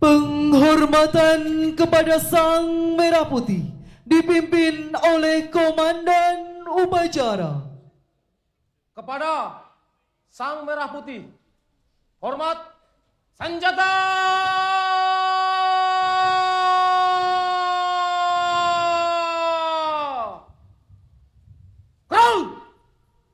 Penghormatan kepada Sang Merah Putih dipimpin oleh Komandan Upacara. Kepada Sang Merah Putih, hormat senjata.